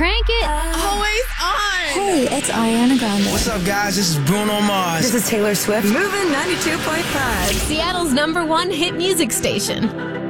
Crank it. Always on. Hey, it's Ariana Grande. What's up, guys? This is Bruno Mars. This is Taylor Swift. Moving 92.5. Seattle's #1 hit music station.